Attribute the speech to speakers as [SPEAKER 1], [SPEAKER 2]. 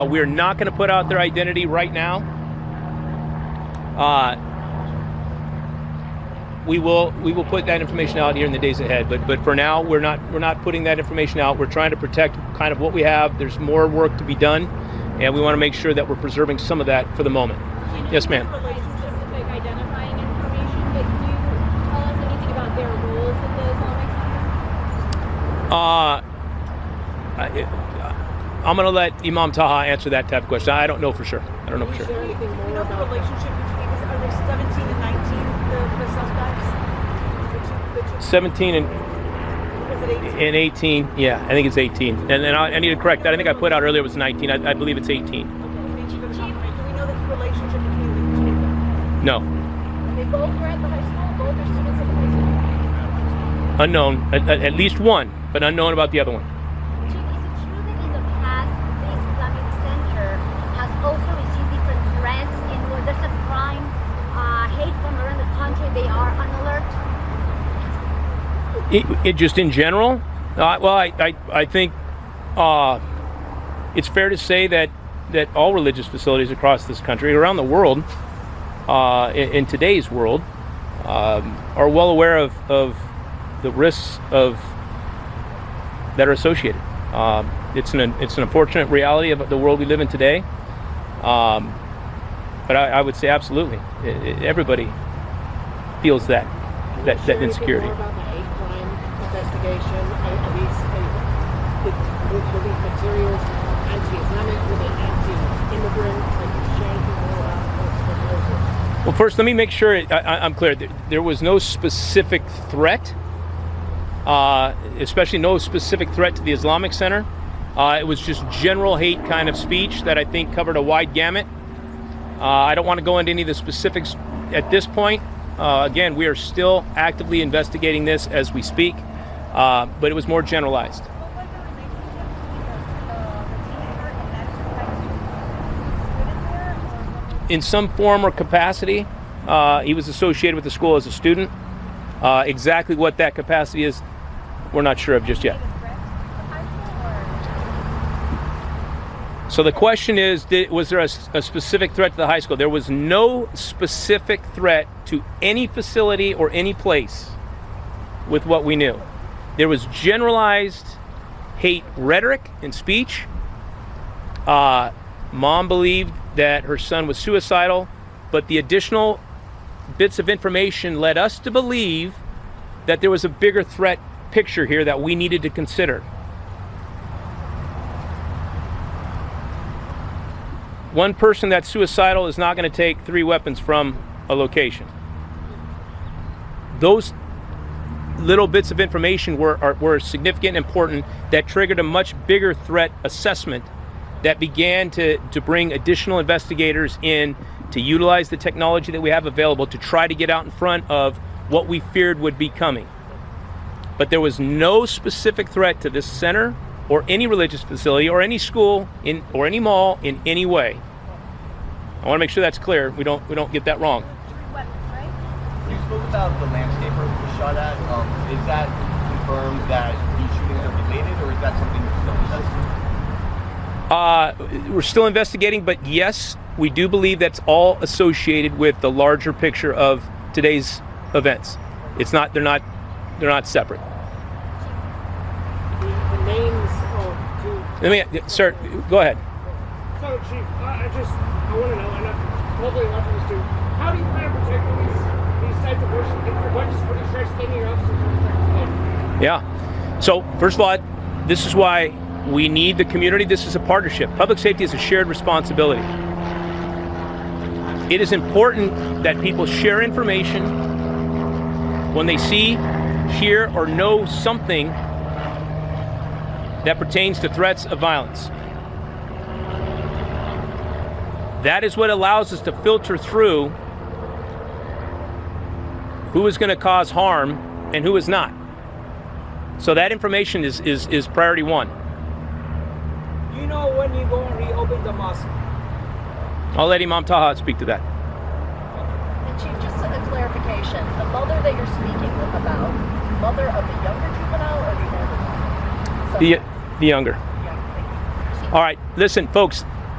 [SPEAKER 1] We're not going to put out their identity right now. We will put that information out here in the days ahead. But for now, we're not putting that information out. We're trying to protect kind of what we have. There's more work to be done, and we want to make sure that we're preserving some of that for the moment. Yes, ma'am.
[SPEAKER 2] Relationship-specific identifying information, but can you tell us anything about their roles at the Islamic Center?
[SPEAKER 1] I'm going to let Imam Taha answer that type of question. I don't know for sure.
[SPEAKER 3] Can you share anything more about the relationship between, are they 17 and 19, the suspects?
[SPEAKER 1] 17 and 18. Yeah, I think it's 18. And I need to correct that. I think I put out earlier it was 19. I believe it's 18.
[SPEAKER 3] Okay, do we know the relationship between the two of them?
[SPEAKER 1] No.
[SPEAKER 2] And they both were at the high school? Both are students at the high school?
[SPEAKER 1] Unknown. At least one, but unknown about the other one.
[SPEAKER 4] Chief, is it true that in the past, the Islamic Center has also received different threats, and when there's a crime, hate from around the country, they are on alert?
[SPEAKER 1] It just in general? Well, I think it's fair to say that all religious facilities across this country, around the world, in today's world, are well aware of the risks that are associated. It's an unfortunate reality of the world we live in today. But I would say absolutely, everybody feels that insecurity.
[SPEAKER 3] More about the hate crime investigation? Were these materials anti-Islamic? Were they anti-immigrant? Like, sharing more about what's.
[SPEAKER 1] Well, first, let me make sure I'm clear. There was no specific threat, especially no specific threat to the Islamic Center. It was just general hate kind of speech that I think covered a wide gamut. I don't want to go into any of the specifics at this point. Again, we are still actively investigating this as we speak, but it was more generalized. In some form or capacity, he was associated with the school as a student. Exactly what that capacity is, we're not sure of just yet. So the question is, was there a specific threat to the high school? There was no specific threat to any facility or any place with what we knew. There was generalized hate rhetoric and speech. Mom believed that her son was suicidal, but the additional bits of information led us to believe that there was a bigger threat picture here that we needed to consider. One person that's suicidal is not going to take 3 weapons from a location. Those little bits of information were significant and important that triggered a much bigger threat assessment that began to bring additional investigators in to utilize the technology that we have available to try to get out in front of what we feared would be coming. But there was no specific threat to this center or any religious facility or any school or any mall in any way. I want to make sure that's clear. We don't get that wrong.
[SPEAKER 5] You spoke about the landscaper who was shot at. Is that confirmed that these shootings are related, or is that something you're still investigating?
[SPEAKER 1] We're still investigating, but yes, we do believe that's all associated with the larger picture of today's events. It's not. They're not separate.
[SPEAKER 3] The names of two.
[SPEAKER 1] Let me, sir, go ahead.
[SPEAKER 3] So, Chief, I want to know, and I'm totally watching this too. How do you plan on protecting these types of worship? If you're going to start standing your officers on the
[SPEAKER 1] Yeah. So, first of all, this is why we need the community. This is a partnership. Public safety is a shared responsibility. It is important that people share information when they see, hear, or know something that pertains to threats of violence. That is what allows us to filter through who is going to cause harm and who is not. So that information is priority one.
[SPEAKER 3] You know when you're going to reopen the mosque?
[SPEAKER 1] I'll let Imam Taha speak to that.
[SPEAKER 6] And Chief, just a clarification, the mother that you're speaking about, mother of the younger juvenile or the older one?
[SPEAKER 1] The younger.
[SPEAKER 6] Yeah, thank you.
[SPEAKER 1] All right, listen, folks,